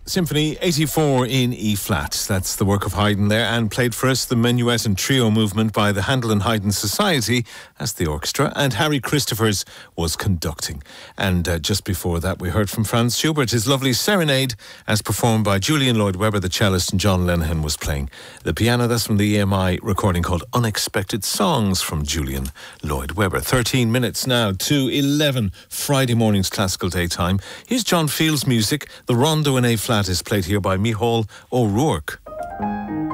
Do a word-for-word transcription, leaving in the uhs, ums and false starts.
Symphony eighty-four in E flat. That's the work of Haydn there, and played for us the Menuet and Trio movement by the Handel and Haydn Society as the orchestra, and Harry Christophers was conducting. And uh, just before that, we heard from Franz Schubert, his lovely Serenade, as performed by Julian Lloyd Webber, the cellist, and John Lenihan was playing the piano. That's from the E M I recording called Unexpected Songs from Julian Lloyd Webber. thirteen minutes now to eleven, Friday morning's classical daytime. Here's John Field's music. The Rondo in A flat is played here by Micheál O'Rourke.